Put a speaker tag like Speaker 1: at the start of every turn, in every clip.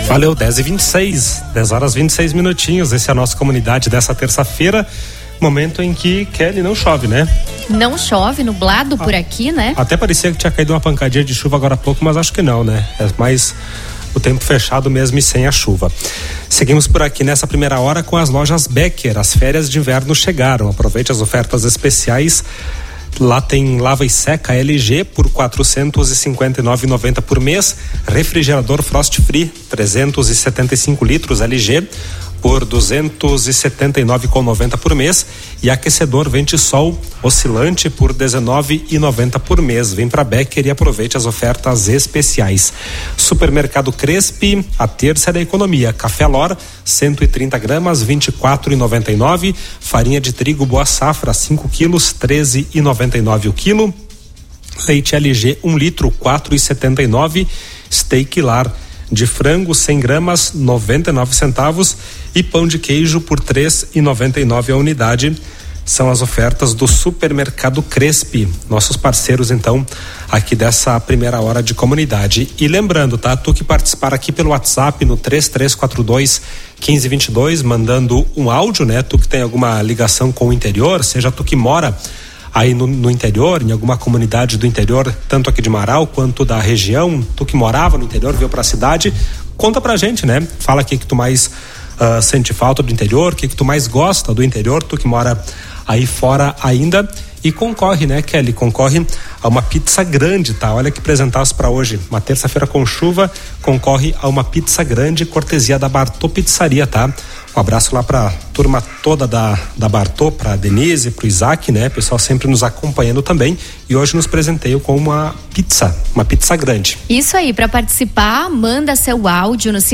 Speaker 1: Valeu, 10h26, 10 horas 26 minutinhos. Esse é a nossa comunidade dessa terça-feira. Momento em que, Kelly, não chove, né?
Speaker 2: Não chove, nublado por aqui, né?
Speaker 1: Até parecia que tinha caído uma pancadinha de chuva agora há pouco, mas acho que não, né? É mais o tempo fechado mesmo e sem a chuva. Seguimos por aqui nessa primeira hora com as lojas Becker. As férias de inverno chegaram. Aproveite as ofertas especiais. Lá tem lava e seca LG por R$ 459,90 por mês. Refrigerador Frost Free 375 litros LG por R$ 279,90 por mês, e aquecedor Ventisol oscilante por R$ 19,90 por mês. Vem para Becker e aproveite as ofertas especiais. Supermercado Crespi, a terça é da economia. Café Lor 130 gramas R$ 24,99. Farinha de trigo Boa Safra 5 quilos R$ 13,99 o quilo. Leite LG 1 litro R$ 4,79. Steak Lar de frango 100 gramas 99 centavos e pão de queijo por R$ 3,99 a unidade. São as ofertas do Supermercado Crespi, nossos parceiros então aqui dessa primeira hora de comunidade. E lembrando, tá? Tu que participar aqui pelo WhatsApp no 3342-1522, mandando um áudio, né? Tu que tem alguma ligação com o interior, seja tu que mora aí no interior, em alguma comunidade do interior, tanto aqui de Marau quanto da região, tu que morava no interior, veio pra cidade, conta pra gente, né? Fala aqui que tu mais sente falta do interior, que tu mais gosta do interior, tu que mora aí fora ainda, e concorre, né, Kelly? Concorre a uma pizza grande, tá? Olha que presentaço pra hoje, uma terça-feira com chuva, concorre a uma pizza grande, cortesia da Bartô Pizzaria, tá? Um abraço lá pra turma toda da Bartô, pra Denise, pro Isaac, né? Pessoal sempre nos acompanhando também, e hoje nos presenteio com uma pizza grande.
Speaker 2: Isso aí, pra participar, manda seu áudio no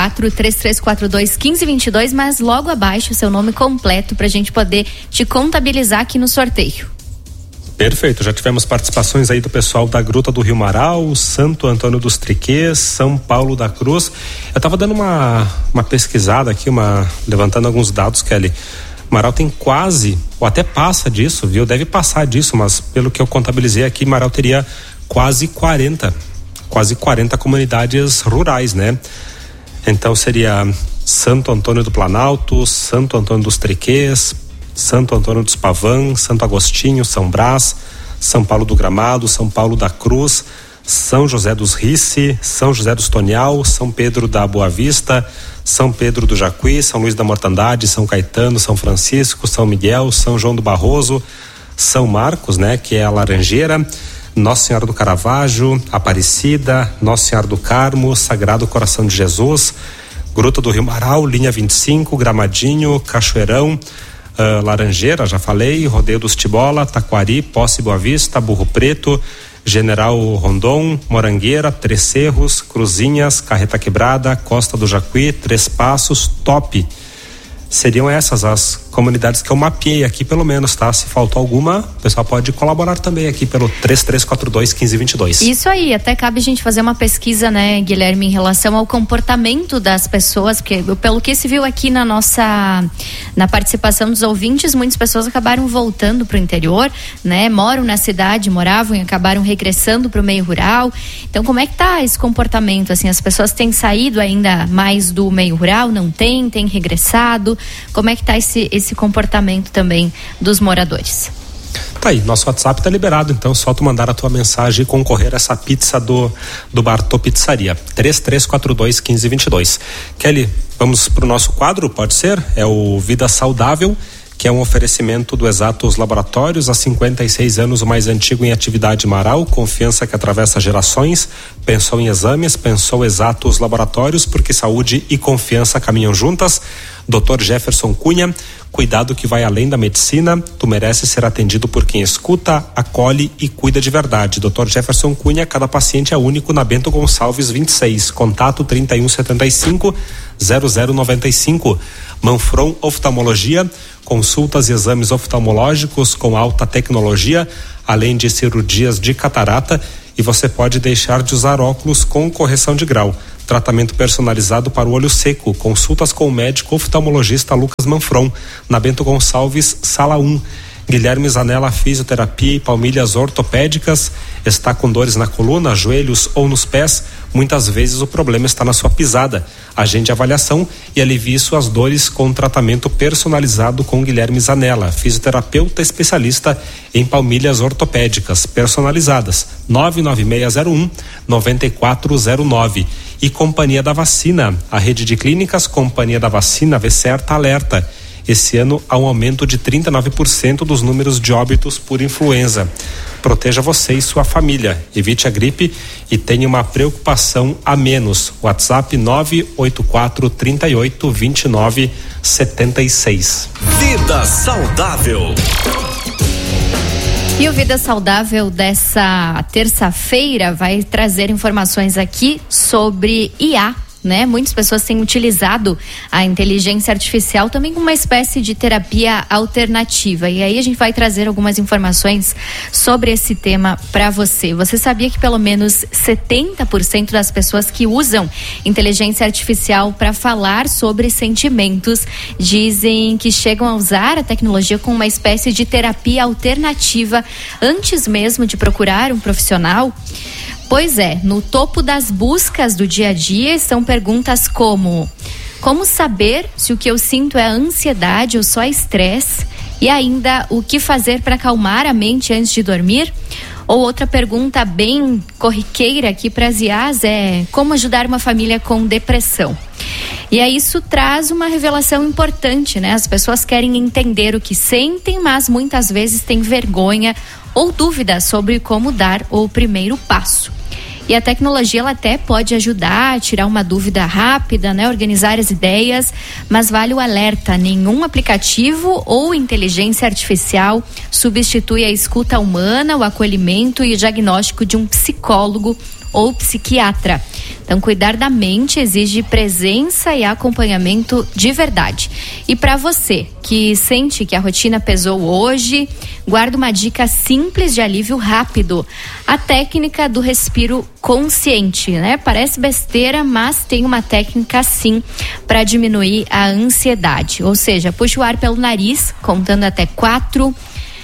Speaker 2: 54-3342-1522, mas logo abaixo o seu nome completo pra gente poder te contabilizar aqui no sorteio.
Speaker 1: Perfeito, já tivemos participações aí do pessoal da Gruta do Rio Marau, Santo Antônio dos Triquês, São Paulo da Cruz. Eu tava dando uma pesquisada aqui, levantando alguns dados, Kelly. Marau tem quase, ou até passa disso, viu? Deve passar disso, mas pelo que eu contabilizei aqui, Marau teria quase 40 comunidades rurais, né? Então seria Santo Antônio do Planalto, Santo Antônio dos Triquês, Santo Antônio dos Pavãs, Santo Agostinho, São Brás, São Paulo do Gramado, São Paulo da Cruz, São José dos Rice, São José dos Tonial, São Pedro da Boa Vista, São Pedro do Jacuí, São Luís da Mortandade, São Caetano, São Francisco, São Miguel, São João do Barroso, São Marcos, né, que é a Laranjeira, Nossa Senhora do Caravaggio, Aparecida, Nossa Senhora do Carmo, Sagrado Coração de Jesus, Gruta do Rio Marau, Linha 25, Gramadinho, Cachoeirão, Laranjeira, já falei, Rodeio dos Tibola, Taquari, Posse Boa Vista, Burro Preto, General Rondon, Morangueira, Três Cerros, Cruzinhas, Carreta Quebrada, Costa do Jacuí, Três Passos, Top. Seriam essas as comunidades que eu mapeei aqui, pelo menos, tá? Se faltou alguma, o pessoal pode colaborar também aqui pelo 3342-1522.
Speaker 2: Isso aí, até cabe a gente fazer uma pesquisa, né, Guilherme, em relação ao comportamento das pessoas, porque pelo que se viu aqui na participação dos ouvintes, muitas pessoas acabaram voltando para o interior, né? Moram na cidade, moravam e acabaram regressando para o meio rural. Então, como é que tá esse comportamento? Assim, as pessoas têm saído ainda mais do meio rural? Não têm regressado? Como é que tá esse comportamento também dos moradores?
Speaker 1: Tá aí, nosso WhatsApp tá liberado, então só tu mandar a tua mensagem e concorrer a essa pizza do Bartô Pizzaria, 3342-1522. Kelly, vamos pro nosso quadro, pode ser? É o Vida Saudável, que é um oferecimento do Exatos Laboratórios, há 56 anos o mais antigo em atividade Marau, confiança que atravessa gerações. Pensou em exames, pensou Exatos Laboratórios, porque saúde e confiança caminham juntas. Dr. Jefferson Cunha, cuidado que vai além da medicina, tu mereces ser atendido por quem escuta, acolhe e cuida de verdade. Dr. Jefferson Cunha, cada paciente é único, na Bento Gonçalves 26, contato 3175-0095. Manfron Oftalmologia, consultas e exames oftalmológicos com alta tecnologia, além de cirurgias de catarata, e você pode deixar de usar óculos com correção de grau. Tratamento personalizado para o olho seco. Consultas com o médico oftalmologista Lucas Manfron, na Bento Gonçalves, sala 1. Guilherme Zanella Fisioterapia e Palmilhas Ortopédicas. Está com dores na coluna, joelhos ou nos pés? Muitas vezes o problema está na sua pisada. Agende avaliação e alivie suas dores com tratamento personalizado com Guilherme Zanella, fisioterapeuta especialista em palmilhas ortopédicas personalizadas. 99601-9409. E Companhia da Vacina, a rede de clínicas Companhia da Vacina VCERTA alerta. Esse ano há um aumento de 39% dos números de óbitos por influenza. Proteja você e sua família. Evite a gripe e tenha uma preocupação a menos. WhatsApp 984 38 29 76.
Speaker 3: Vida Saudável.
Speaker 2: E o Vida Saudável dessa terça-feira vai trazer informações aqui sobre IA, né? Muitas pessoas têm utilizado a inteligência artificial também como uma espécie de terapia alternativa. E aí a gente vai trazer algumas informações sobre esse tema para você. Você sabia que pelo menos 70% das pessoas que usam inteligência artificial para falar sobre sentimentos dizem que chegam a usar a tecnologia como uma espécie de terapia alternativa antes mesmo de procurar um profissional? Pois é, no topo das buscas do dia a dia estão perguntas como saber se o que eu sinto é ansiedade ou só estresse, e ainda o que fazer para acalmar a mente antes de dormir? Ou outra pergunta bem corriqueira aqui para as IAs é como ajudar uma família com depressão. E aí isso traz uma revelação importante, né? As pessoas querem entender o que sentem, mas muitas vezes têm vergonha ou dúvida sobre como dar o primeiro passo. E a tecnologia ela até pode ajudar a tirar uma dúvida rápida, né? Organizar as ideias, mas vale o alerta: nenhum aplicativo ou inteligência artificial substitui a escuta humana, o acolhimento e o diagnóstico de um psicólogo ou psiquiatra. Então, cuidar da mente exige presença e acompanhamento de verdade. E para você que sente que a rotina pesou hoje, guarda uma dica simples de alívio rápido: a técnica do respiro consciente, né? Parece besteira, mas tem uma técnica sim para diminuir a ansiedade. Ou seja, puxe o ar pelo nariz, contando até 4,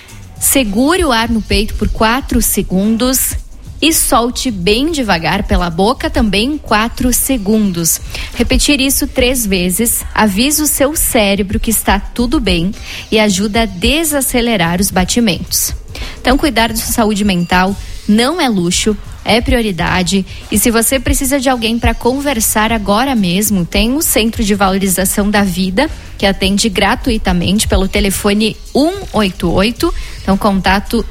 Speaker 2: segure o ar no peito por 4 segundos e solte bem devagar pela boca também 4 segundos. Repetir isso 3 vezes avisa o seu cérebro que está tudo bem e ajuda a desacelerar os batimentos. Então, cuidar da sua saúde mental não é luxo, é prioridade. E se você precisa de alguém para conversar agora mesmo, tem o Centro de Valorização da Vida, que atende gratuitamente pelo telefone 188, então contato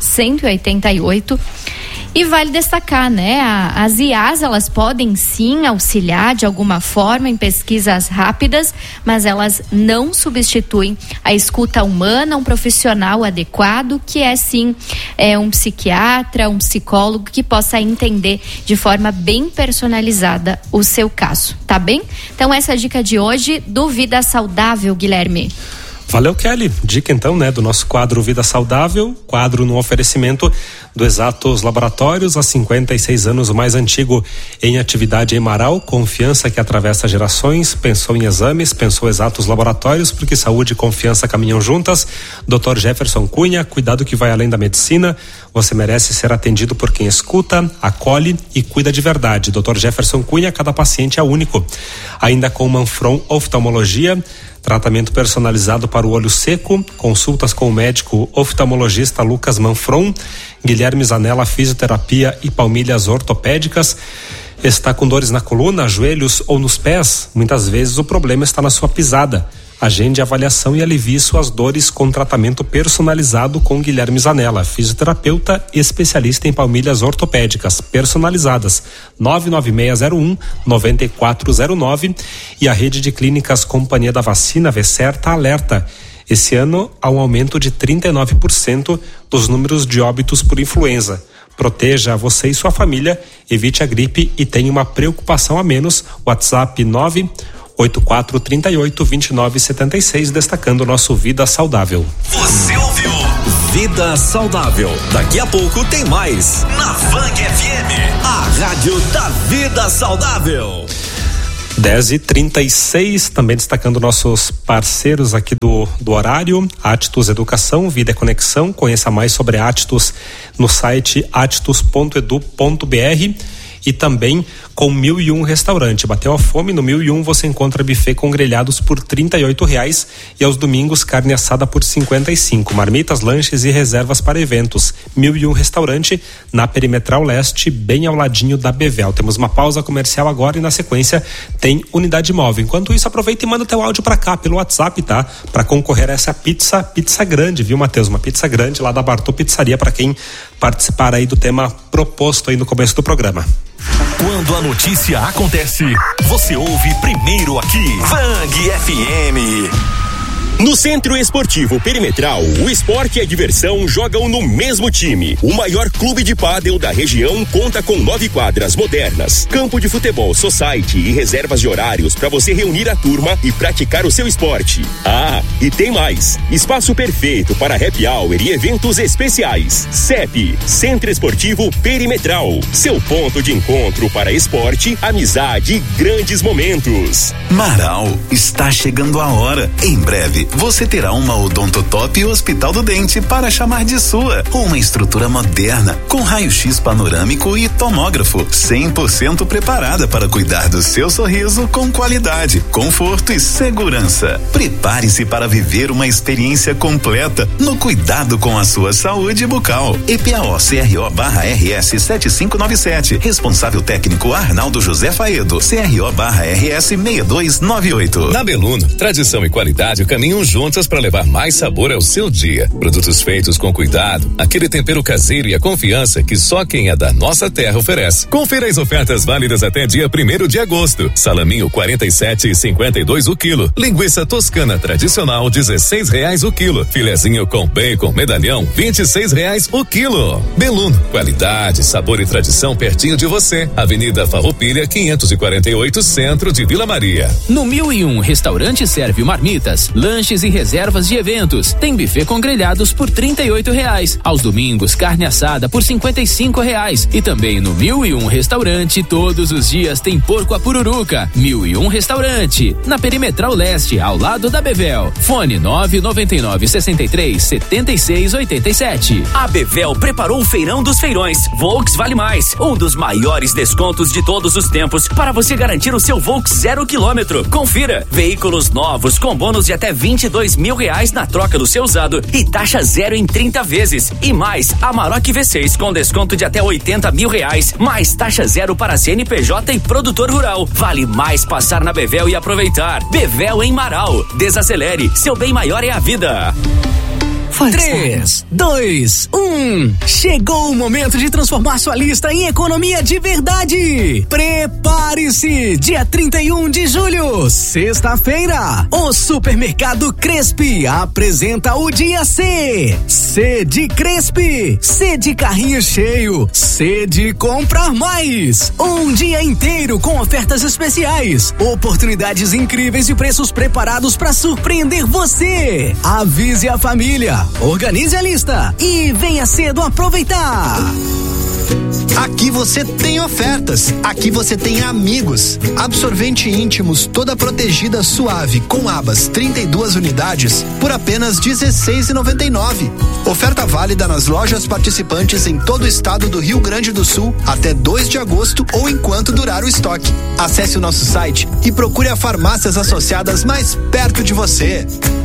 Speaker 2: 188. E vale destacar, né? As IAs, elas podem sim auxiliar de alguma forma em pesquisas rápidas, mas elas não substituem a escuta humana, um profissional adequado, que é sim um psiquiatra, um psicólogo que possa entender de forma bem personalizada o seu caso, tá bem? Então essa é a dica de hoje do Vida Saudável, Guilherme.
Speaker 1: Valeu, Kelly. Dica então, né, do nosso quadro Vida Saudável, quadro no oferecimento do Exatos Laboratórios, há 56 anos o mais antigo em atividade em Marau, confiança que atravessa gerações, pensou em exames, pensou Exatos Laboratórios, porque saúde e confiança caminham juntas. Dr. Jefferson Cunha, cuidado que vai além da medicina, você merece ser atendido por quem escuta, acolhe e cuida de verdade. Dr. Jefferson Cunha, cada paciente é único. Ainda com Manfron Oftalmologia, tratamento personalizado para o olho seco, consultas com o médico oftalmologista Lucas Manfron. Guilherme Zanella Fisioterapia e Palmilhas Ortopédicas. Está com dores na coluna, joelhos ou nos pés? Muitas vezes o problema está na sua pisada. Agende avaliação e alivie suas dores com tratamento personalizado com Guilherme Zanella, fisioterapeuta e especialista em palmilhas ortopédicas personalizadas. 99601-9409. E a rede de clínicas Companhia da Vacina VCERTA alerta: esse ano há um aumento de 39% dos números de óbitos por influenza. Proteja você e sua família, evite a gripe e tenha uma preocupação a menos. WhatsApp 984382976, destacando o nosso Vida Saudável.
Speaker 3: Você ouviu Vida Saudável. Daqui a pouco tem mais na Fang FM, a rádio da Vida Saudável.
Speaker 1: 10h36, também destacando nossos parceiros aqui do horário, Attus Educação, Vida é Conexão. Conheça mais sobre a Attus no site attus.edu.br. E também com 1001 Restaurante. Bateu a fome? No 1001 você encontra buffet com grelhados por R$38 e aos domingos carne assada por R$55. Marmitas, lanches e reservas para eventos. 1001 Restaurante, na Perimetral Leste, bem ao ladinho da Bevel. Temos uma pausa comercial agora e na sequência tem Unidade Móvel. Enquanto isso, aproveita e manda teu áudio para cá pelo WhatsApp, tá? Para concorrer a essa pizza grande, viu, Matheus? Uma pizza grande lá da Bartô Pizzaria para quem participar aí do tema proposto aí no começo do programa.
Speaker 3: Quando a notícia acontece, você ouve primeiro aqui. Bang FM. No Centro Esportivo Perimetral, o esporte e a diversão jogam no mesmo time. O maior clube de pádel da região conta com 9 quadras modernas, campo de futebol society e reservas de horários para você reunir a turma e praticar o seu esporte. Ah, e tem mais. Espaço perfeito para happy hour e eventos especiais. CEP, Centro Esportivo Perimetral. Seu ponto de encontro para esporte, amizade e grandes momentos.
Speaker 4: Marau, está chegando a hora. Em breve, você terá uma Odontotop Hospital do Dente para chamar de sua. Uma estrutura moderna, com raio-x panorâmico e tomógrafo, 100% preparada para cuidar do seu sorriso com qualidade, conforto e segurança. Prepare-se para viver uma experiência completa no cuidado com a sua saúde bucal. EPAO-CRO/RS 7597. Responsável técnico Arnaldo José Faedo. CRO/RS 6298.
Speaker 5: Na Beluno, tradição e qualidade caminham juntas para levar mais sabor ao seu dia. Produtos feitos com cuidado, aquele tempero caseiro e a confiança que só quem é da nossa terra oferece. Confira as ofertas válidas até dia 1º de agosto. Salaminho 47,52 o quilo. Linguiça toscana tradicional R$16 o quilo. Filezinho com bacon medalhão R$26 o quilo. Beluno, qualidade, sabor e tradição pertinho de você. Avenida Farroupilha 548, centro de Vila Maria.
Speaker 6: No 1001 Restaurante serve marmitas, lanches e reservas de eventos. Tem buffet com grelhados por R$38. Aos domingos, carne assada por R$55. E também no 1001 Restaurante, todos os dias tem porco à pururuca. 1001 Restaurante, na Perimetral Leste, ao lado da Bevel. Fone 999-63-7687.
Speaker 7: A Bevel preparou o Feirão dos Feirões. Volks Vale Mais, um dos maiores descontos de todos os tempos para você garantir o seu Volks 0 km. Confira, veículos novos com bônus de até R$22 mil na troca do seu usado e taxa 0 em 30 vezes. E mais, Amarok V6 com desconto de até R$80 mil, mais taxa 0 para CNPJ e produtor rural. Vale mais passar na Bevel e aproveitar. Bevel em Marau. Desacelere, seu bem maior é a vida.
Speaker 8: 3, 2, 1. Chegou o momento de transformar sua lista em economia de verdade. Prepare-se! Dia 31 de julho, sexta-feira, o Supermercado Crespi apresenta o Dia C. C de Crespi, C de carrinho cheio, C de comprar mais. Um dia inteiro com ofertas especiais, oportunidades incríveis e preços preparados para surpreender você. Avise a família. Organize a lista e venha cedo aproveitar.
Speaker 9: Aqui você tem ofertas, aqui você tem amigos. Absorvente íntimos toda protegida suave com abas 32 unidades por apenas R$16,99. Oferta válida nas lojas participantes em todo o estado do Rio Grande do Sul até 2 de agosto ou enquanto durar o estoque. Acesse o nosso site e procure a farmácias associadas mais perto de você.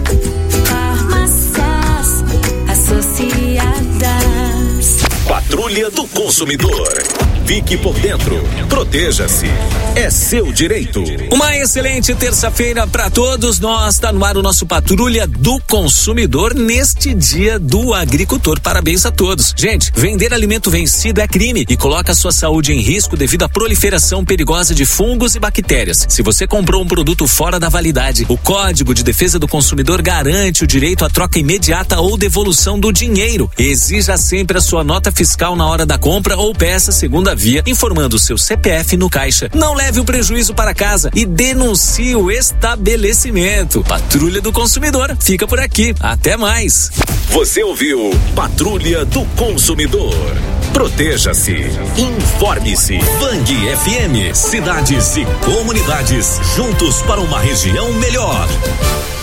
Speaker 3: Associadas. Patrulha do Consumidor. Fique por dentro. Proteja-se. É seu direito.
Speaker 7: Uma excelente terça-feira para todos nós. Tá no ar o nosso Patrulha do Consumidor neste Dia do Agricultor. Parabéns a todos. Gente, vender alimento vencido é crime e coloca a sua saúde em risco devido à proliferação perigosa de fungos e bactérias. Se você comprou um produto fora da validade, o Código de Defesa do Consumidor garante o direito à troca imediata ou devolução do dinheiro. Exija sempre a sua nota fiscal na hora da compra ou peça segunda via, informando o seu CPF no caixa. Não leve o prejuízo para casa e denuncie o estabelecimento. Patrulha do Consumidor fica por aqui. Até mais.
Speaker 3: Você ouviu Patrulha do Consumidor. Proteja-se. Informe-se. Vang FM. Cidades e comunidades juntos para uma região melhor.